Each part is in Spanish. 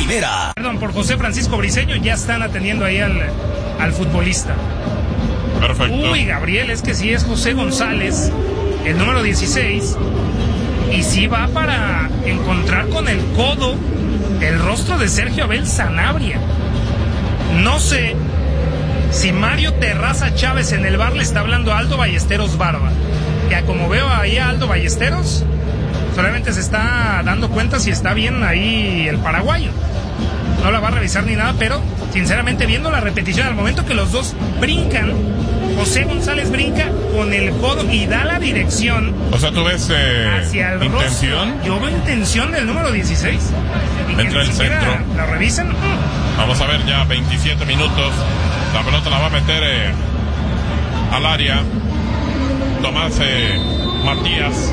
primera. Perdón, por José Francisco Briceño, ya están atendiendo ahí al futbolista. Perfecto. Uy, Gabriel, es que sí es José González, el número 16, y sí va para encontrar con el codo el rostro de Sergio Abel Sanabria. No sé si Mario Terraza Chávez en el bar le está hablando a Aldo Ballesteros Barba. Ya como veo ahí a Aldo Ballesteros, solamente se está dando cuenta si está bien ahí el paraguayo. No la va a revisar ni nada, pero sinceramente viendo la repetición al momento que los dos brincan, José González brinca con el codo y da la dirección. O sea, tú ves hacia el intención. Rostro. Yo veo intención del número 16. Y entra el centro. ¿Lo revisan? Vamos a ver ya 27 minutos. La pelota la va a meter al área Tomás Matías.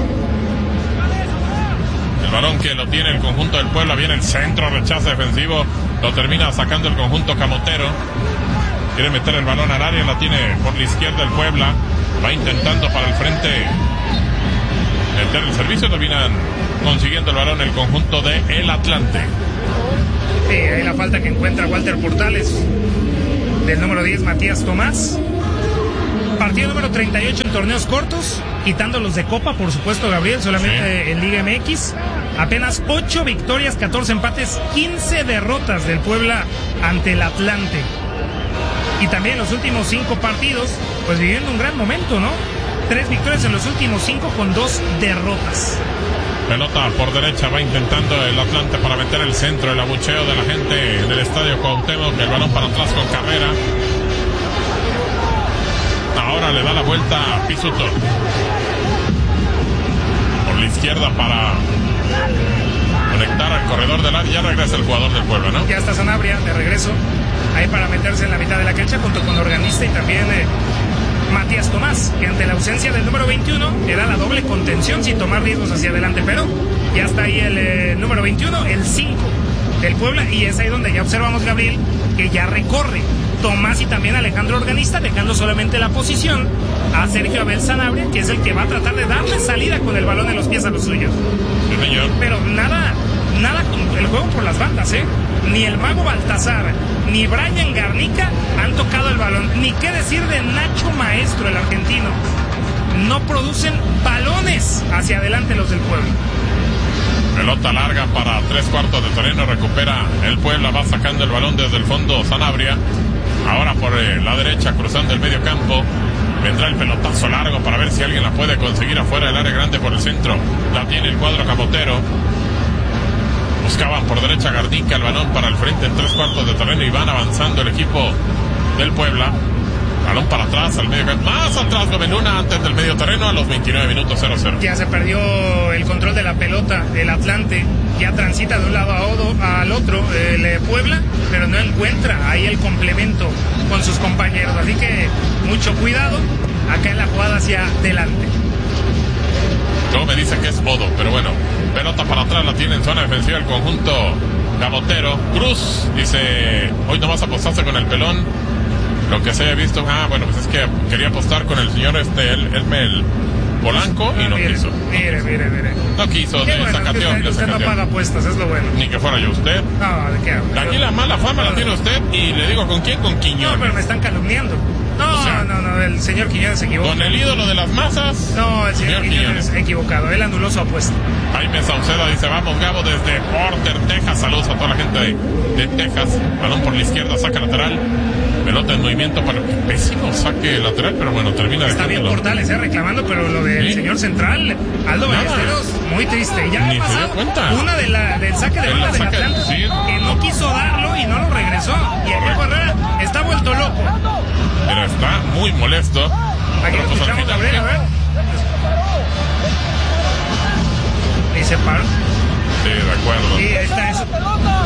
El balón que lo tiene el conjunto del Puebla, viene el centro, rechazo defensivo, lo termina sacando el conjunto camotero. Quiere meter el balón al área, la tiene por la izquierda el Puebla, va intentando para el frente meter el servicio, terminan consiguiendo el balón el conjunto de El Atlante. Sí, ahí la falta que encuentra Walter Portales del número 10 Matías Tomás. Partido número 38 en torneos cortos, quitándolos de Copa, por supuesto, Gabriel, solamente en Liga MX. Apenas 8 victorias, 14 empates, 15 derrotas del Puebla ante el Atlante. Y también los últimos 5 partidos, pues viviendo un gran momento, ¿no? 3 victorias en los últimos 5 con 2 derrotas. Pelota por derecha, va intentando el Atlante para meter el centro, el abucheo de la gente del estadio Cuauhtémoc, el balón para atrás con Carrera. Ahora le da la vuelta a Pisuto. Por la izquierda para conectar al corredor del área. Ya regresa el jugador del Puebla, ¿no? Ya está Sanabria de regreso. Ahí para meterse en la mitad de la cancha junto con Organista y también Matías Tomás, que ante la ausencia del número 21 era la doble contención sin tomar riesgos hacia adelante. Pero ya está ahí el número 21, el 5 del Puebla. Y es ahí donde ya observamos, Gabriel, que ya recorre Tomás y también Alejandro Organista, dejando solamente la posición a Sergio Abel Sanabria, que es el que va a tratar de darle salida con el balón en los pies a los suyos. Sí, señor. Pero nada con el juego por las bandas, ¿eh? Ni el Mago Baltazar, ni Brian Garnica han tocado el balón. Ni qué decir de Nacho Maestro, el argentino. No producen balones hacia adelante los del Puebla. Pelota larga para 3/4 de terreno, recupera el Puebla, va sacando el balón desde el fondo Sanabria. Ahora por la derecha, cruzando el medio campo, vendrá el pelotazo largo para ver si alguien la puede conseguir afuera del área grande por el centro. La tiene el cuadro camotero. Buscaban por derecha Garnica, el balón para el frente en 3/4 de terreno y van avanzando el equipo del Puebla. Balón para atrás, al medio campo. Más atrás, Luna antes del medio terreno a los 29 minutos 0-0. Ya se perdió el control de la pelota del Atlante. Ya transita de un lado al otro el Puebla, pero no encuentra ahí el complemento con sus compañeros. Así que mucho cuidado acá en la jugada hacia adelante. Yo me dice que es Bodo, pero bueno. Pelota para atrás, la tiene en zona defensiva el conjunto camotero. Cruz dice, hoy no vas a apostarse con el pelón. Lo que se haya visto, bueno, pues es que quería apostar con el señor el Polanco y no quiso. Mire. No quiso, Qué bueno, usted no paga apuestas, es lo bueno. Ni que fuera yo usted. No, ¿de qué habla? Aquí la mala fama la tiene usted y le digo, ¿con quién? Con Quiñones. No, pero me están calumniando. No, o sea, no, el señor Quiñones se equivocó. Con el ídolo de las masas. No, el señor Quiñones equivocado, él anuló su apuesta. Jaime Saucedo dice, vamos Gabo desde Porter, Texas. Saludos a toda la gente de Texas. Balón por la izquierda, saca lateral. Pelota en movimiento para que pésimo saque lateral, pero bueno, termina. Está bien Portales, reclamando, pero lo del señor central, Aldo Ballesteros, muy triste. Ya ni ha pasado una del saque de bola del Atlante, que no quiso darlo y no lo regresó. Y el Diego Herrera está vuelto loco. Pero está muy molesto. Aquí lo escuchamos, Gabriel, a ver. Y se paró. Sí, de acuerdo. Sí, ahí está eso.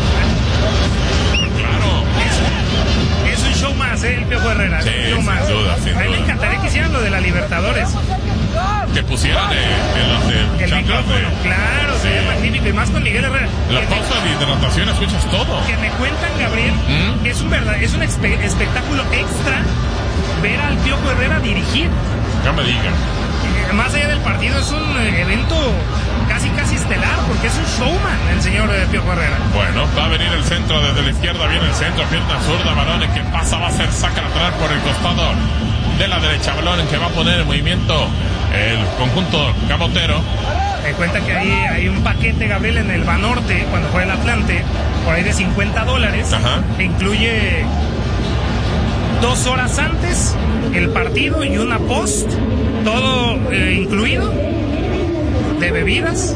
Claro. Es un show más, el Piojo Herrera. Sí, un show más. sin duda. A mí me encantaría que hicieran lo de la Libertadores. Que pusieran el micrófono, claro, sí. sería magnífico. Y más con Miguel Herrera. La pausa de hidratación, escuchas todo. Que me cuentan, Gabriel, que es un espectáculo extra ver al Piojo Herrera dirigir. Ya me digan. Más allá del partido, es un evento casi estelar, porque es un showman el señor Piojo Herrera. Bueno, va a venir el centro. la izquierda, viene el centro, pierna zurda, balón en que pasa, va a ser saca lateral por el costado de la derecha, balón en que va a poner en movimiento el conjunto camotero. Me cuenta que ahí hay un paquete, Gabriel, en el Banorte, cuando juega el Atlante, por ahí de $50, Ajá. que incluye 2 horas antes el partido y una post, todo incluido, de bebidas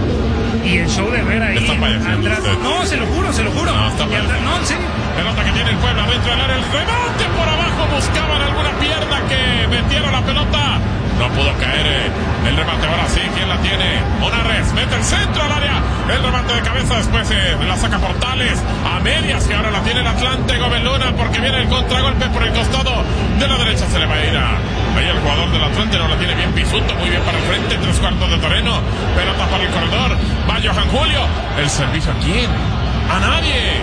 y el show de ver ahí atrás. No, se lo juro. No, está No, en serio. Pelota que tiene el Puebla dentro del área, el remate por abajo, buscaban alguna pierna que metieron la pelota. No pudo caer el remate, ahora sí, ¿quién la tiene? Monarres, mete el centro al área, el remate de cabeza, después la saca Portales, a medias, que ahora la tiene el Atlante, Gómez Luna, porque viene el contragolpe por el costado de la derecha, se le va a ir ahí el jugador del Atlante, no la tiene bien Pisuto, muy bien para el frente, 3/4 de terreno, pelota para el corredor, va Johan Julio, el servicio ¿a quién? A nadie.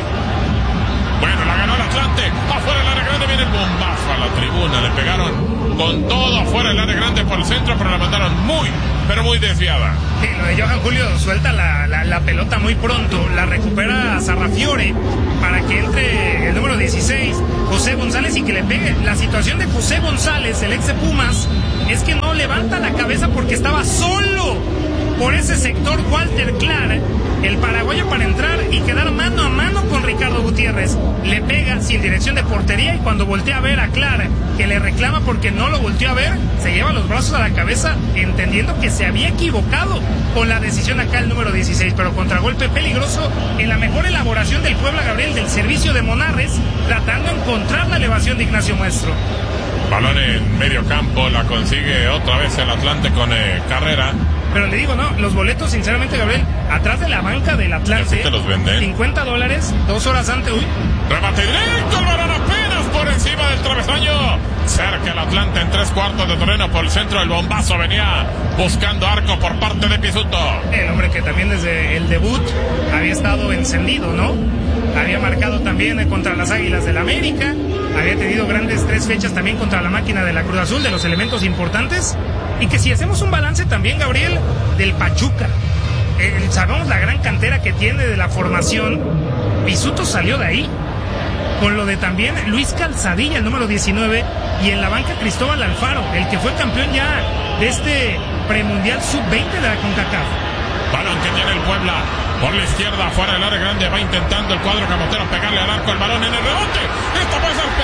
Bueno, la ganó el Atlante, afuera del área grande, viene el bombazo a la tribuna, le pegaron con todo afuera del área grande por el centro, pero la mandaron pero muy desviada. Sí, lo de Johan Julio suelta la pelota muy pronto, la recupera Sarrafiore para que entre el número 16, José González, y que le pegue. La situación de José González, el ex de Pumas, es que no levanta la cabeza porque estaba solo por ese sector Walter Clark, el paraguayo, para entrar y quedar mano a mano con Ricardo Gutiérrez. Le pega sin dirección de portería, y cuando voltea a ver a Clark, que le reclama porque no lo volteó a ver, se lleva los brazos a la cabeza, entendiendo que se había equivocado con la decisión acá el número 16, pero contragolpe peligroso en la mejor elaboración del Puebla, Gabriel, del servicio de Monarres, tratando de encontrar la elevación de Ignacio Maestro. Balón en medio campo, la consigue otra vez el Atlante con Carrera. Pero le digo, no, los boletos, sinceramente, Gabriel, atrás de la banca del Atlante, te los venden. $50, 2 horas antes, remate directo, el balón apenas por encima del travesaño, cerca el Atlante en 3/4 de terreno por el centro, el bombazo venía buscando arco por parte de Pisuto. El hombre que también desde el debut había estado encendido, ¿no? Había marcado también contra las Águilas del América, había tenido grandes 3 fechas también contra la máquina de la Cruz Azul, de los elementos importantes. Y que si hacemos un balance también, Gabriel, del Pachuca, sabemos la gran cantera que tiene de la formación, Pisuto salió de ahí, con lo de también Luis Calzadilla, el número 19, y en la banca Cristóbal Alfaro, el que fue campeón ya de este premundial sub-20 de la CONCACAF. Balón que tiene el Puebla por la izquierda, fuera del área grande, va intentando el cuadro camotero pegarle al arco, el balón en el rebote, esta puede ser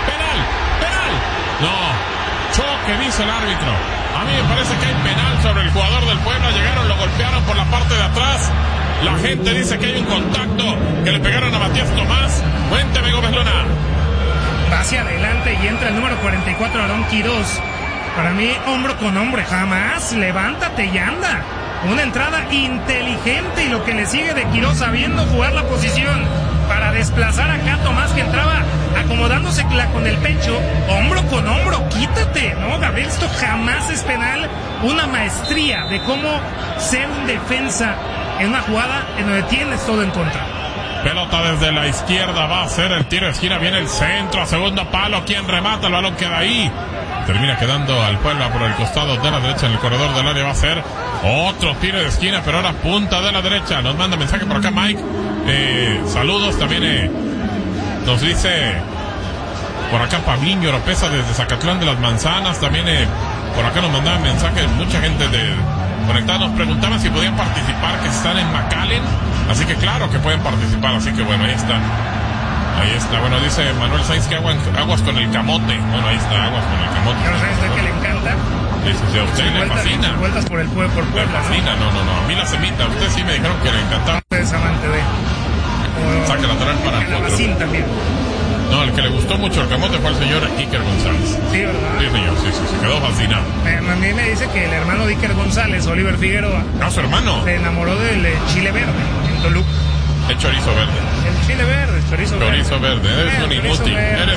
penal, no, choque, dice el árbitro. A mí me parece que hay penal sobre el jugador del Puebla, llegaron, lo golpearon por la parte de atrás, la gente dice que hay un contacto, que le pegaron a Matías Tomás. Cuénteme, Gómez Luna. Va hacia adelante y entra el número 44, Aarón Quirós. Para mí, hombro con hombro, jamás, levántate y anda. Una entrada inteligente, y lo que le sigue de Quirós, sabiendo jugar la posición para desplazar acá a Tomás, que entraba acomodándose con el pecho, hombro con hombro, quítate. No, Gabriel, esto jamás es penal. Una maestría de cómo ser un defensa en una jugada en donde tienes todo en contra. Pelota desde la izquierda, va a ser el tiro de esquina, viene el centro, a segundo palo, quien remata, el balón queda ahí. Termina quedando al Puebla por el costado de la derecha en el corredor del área, va a ser otro tiro de esquina, pero ahora punta de la derecha. Nos manda mensaje por acá Mike, saludos, también nos dice por acá Pabliño Oropesa desde Zacatlán de las Manzanas, también por acá nos mandaban mensajes mucha gente conectada, nos preguntaban si podían participar, que están en McAllen, así que claro que pueden participar, así que bueno, ahí está, bueno, dice Manuel Sainz que aguas con el camote, bueno, ahí está, aguas con el camote. Pero ¿sabes que le encanta? Sí, a usted le fascina. Vueltas por Puebla, le fascina, ¿no? A mí la semita, a usted sí me dijeron que le encantaba. Usted es amante de... Saca lateral para Calabacín también. No, el que le gustó mucho el camote fue el señor Iker González. Sí, ¿verdad? Sí, señor, sí, quedó fascinado. A mí me dice que el hermano de Iker González, Oliver Figueroa, su hermano, se enamoró del chile verde en Toluca. El chorizo verde. El chile verde, chorizo verde. Eres un inútil.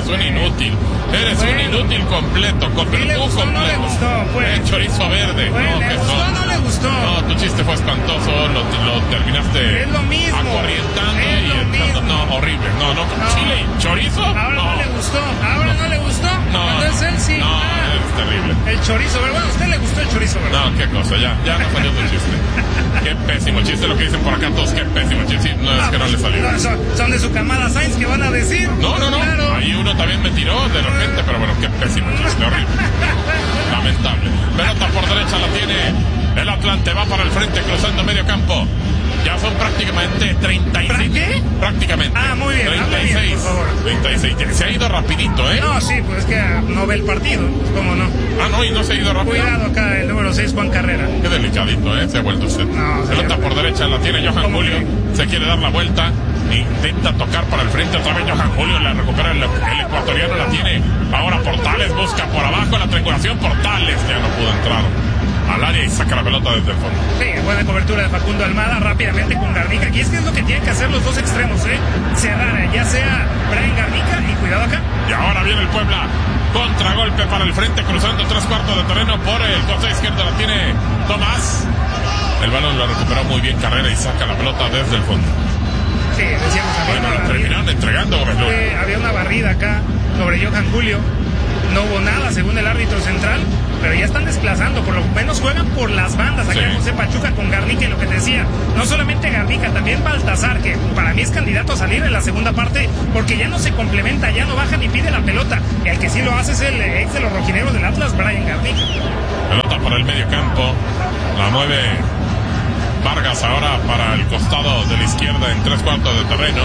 Eres un inútil completo. ¿Sí le gustó o no le gustó? Pues. El chorizo verde. ¿Le gustó o no le gustó? No, tu chiste fue espantoso. Lo terminaste. Es lo mismo. Acorrientando y entrando. No, horrible. No. Chile y chorizo. Ahora no le gustó. No. Es el sí. No, es terrible. El chorizo, pero bueno, a usted le gustó el chorizo, ¿verdad? No, qué cosa, ya no salió tu chiste. Qué pésimo chiste, lo que dicen por acá todos, qué pésimo chiste. No, es que no le salió. No, son de su camada Sainz que van a decir. No. Claro. Ahí uno también me tiró de repente, pero bueno, qué pésimo chiste, horrible. Lamentable. Pelota por derecha la tiene el Atlante, va para el frente, cruzando medio campo. Ya son prácticamente 36. ¿Qué? Prácticamente. Ah, muy bien. 36. Bien, por favor. 36. Se ha ido rapidito, ¿eh? No, sí, pues es que no ve el partido. ¿Cómo no? Ah, no, y no se ha ido rápido. Cuidado acá, el número 6, Juan Carrera. Qué delicadito, ¿eh? Se ha vuelto usted. No, pelota por derecha la tiene Johan Julio. Se quiere dar la vuelta. Intenta tocar para el frente. Otra vez Johan Julio. La recupera el ecuatoriano. La tiene ahora Portales. Busca por abajo la triangulación. Portales ya no pudo entrar al área y saca la pelota desde el fondo. Sí, buena cobertura de Facundo Almada rápidamente con Garnica. Aquí es que es lo que tienen que hacer los dos extremos, cerrar, ya sea Brian Garnica y cuidado acá. Y ahora viene el Puebla. Contragolpe para el frente, cruzando 3/4 de terreno por el costado izquierdo. La tiene Tomás. El balón lo recuperó muy bien Carrera y saca la pelota desde el fondo. Sí, decíamos, bueno, terminaron entregando Gómez Luna. Había una barrida acá sobre Johan Julio. No hubo nada según el árbitro central, pero ya están desplazando, por lo menos juegan por las bandas. Acá José Pachuca con Garnica, y lo que te decía, no solamente Garnica, también Baltazar, que para mí es candidato a salir en la segunda parte, porque ya no se complementa, ya no baja ni pide la pelota. El que sí lo hace es el ex de los rojinegros del Atlas, Brian Garnica. Pelota para el medio campo, la mueve Vargas ahora para el costado de la izquierda en 3/4 de terreno.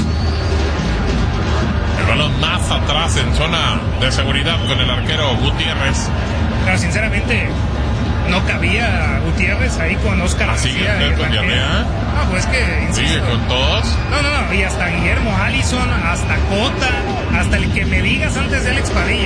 El balón más atrás en zona de seguridad con el arquero Gutiérrez. Pero sinceramente no cabía Gutiérrez ahí con Oscar García. ¿Sigue con Diarrea? No, pues que insisto. ¿Sigue con todos? No, y hasta Guillermo Allison, hasta Cota, hasta el que me digas antes de Alex Padilla.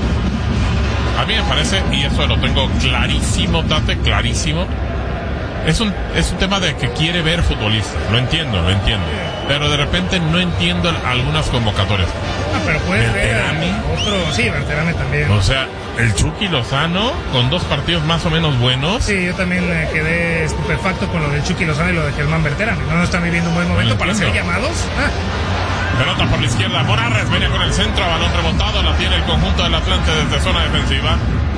A mí me parece, y eso lo tengo clarísimo, Tate, clarísimo. Es un tema de que quiere ver futbolistas. Lo entiendo. Pero de repente no entiendo algunas convocatorias. Pero puedes ver otro, sí, Berterame también. O sea, el Chucky Lozano con 2 partidos más o menos buenos. Sí, yo también quedé estupefacto con lo del Chucky Lozano y lo de Germán Berterame. No están viviendo un buen momento para ser llamados. Pelota por la izquierda, Morales venía con el centro, balón rebotado, la tiene el conjunto del Atlante desde zona defensiva.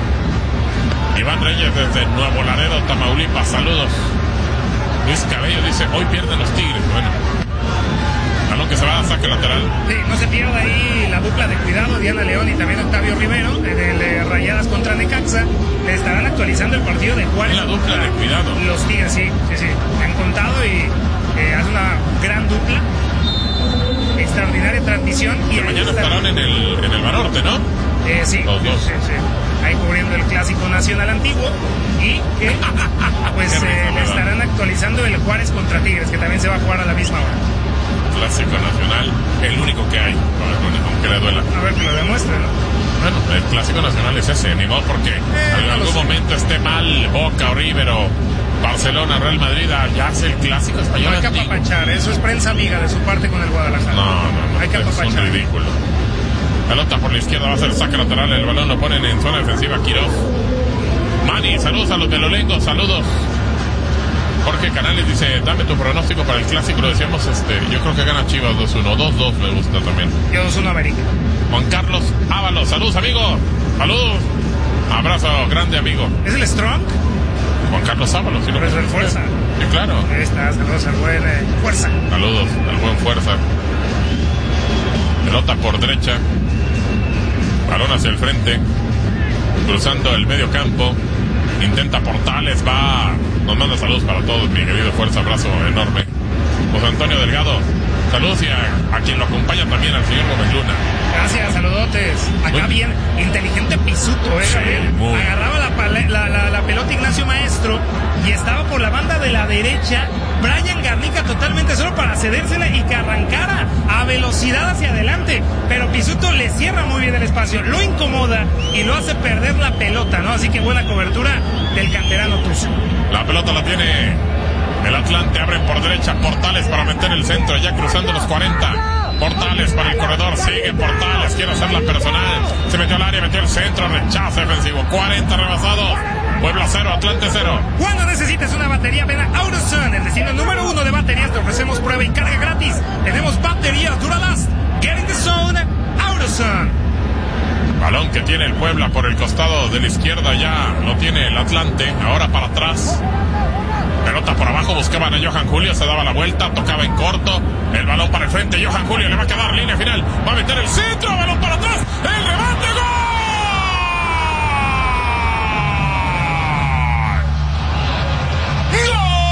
Iván Reyes desde Nuevo Laredo, Tamaulipas, saludos. Luis Cabello dice, hoy pierden los Tigres. Bueno, balón que se va a saque lateral. Sí, no se pierda ahí la dupla de cuidado, Diana León y también Octavio Rivero, de Rayadas contra Necaxa. Le estarán actualizando el partido de Juárez. La dupla de cuidado. Los Tigres, sí. Me han contado y hace una gran dupla. Extraordinaria transmisión. Y mañana estarán en el Banorte, ¿no? Sí. Los dos. Sí. Ahí cubriendo el Clásico Nacional Antiguo. Y que pues le estarán actualizando el Juárez contra Tigres, que también se va a jugar a la misma hora. Clásico Nacional, el único que hay, aunque le duela. A ver que lo demuestre, ¿no? Bueno, el Clásico Nacional es ese, ni modo porque en algún momento esté mal Boca o River o Barcelona, Real Madrid, ya es el Clásico Español. No hay que apapachar, eso es prensa amiga de su parte con el Guadalajara. No, hay que apapachar. Es un ridículo. Pelota por la izquierda, va a ser saque lateral, el balón lo ponen en zona defensiva Quiroz. Mani, saludos a los melolengos, saludos. Jorge Canales dice, dame tu pronóstico para el Clásico, lo decíamos, yo creo que gana Chivas 2-1, 2-2 me gusta también. Yo 2-1 América. Juan Carlos Ábalos, saludos amigo, saludos. Abrazo grande amigo. ¿Es el Strong? Juan Carlos Ábalos, ¿sí? Pero es el Fuerza. Sí, claro. Ahí está, saludos al buen Fuerza. Saludos al buen Fuerza. Pelota por derecha. Balón hacia el frente. Cruzando el medio campo. Intenta Portales, nos manda saludos para todos, mi querido Fuerza, abrazo enorme. José Antonio Delgado, saludos y a quien lo acompaña también, al señor Gómez Luna. Gracias, saludotes. Acá bien, inteligente Pisuto, sí, agarraba la pelota Ignacio Maestro y estaba por la banda de la derecha. Brian Garnica totalmente solo para cedérsela y que arrancara a velocidad hacia adelante, pero Pisuto le cierra muy bien el espacio, lo incomoda y lo hace perder la pelota, ¿no? Así que buena cobertura del canterano Tuzo. La pelota la tiene el Atlante, abren por derecha, Portales para meter el centro, ya cruzando los 40. Portales para el corredor, sigue Portales, quiere hacer la personal, se metió al área, metió el centro, rechazo defensivo, 40 rebasados. Puebla 0, Atlante 0. Cuando necesites una batería, ven a AutoZone, el destino número 1 de baterías. Te ofrecemos prueba y carga gratis. Tenemos baterías Duralast. Get in the zone, AutoZone. Balón que tiene el Puebla por el costado de la izquierda, ya lo tiene el Atlante, ahora para atrás. Pelota por abajo, buscaban a Johan Julio, se daba la vuelta, tocaba en corto, el balón para el frente, Johan Julio le va a quedar línea final, va a meter el centro.